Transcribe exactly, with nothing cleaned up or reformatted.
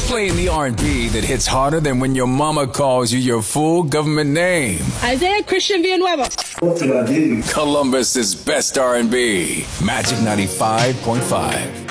Playing the R and B that hits harder than when your mama calls you your full government name. Isaiah Christian Villanueva. Columbus's best R and B. Magic ninety-five point five.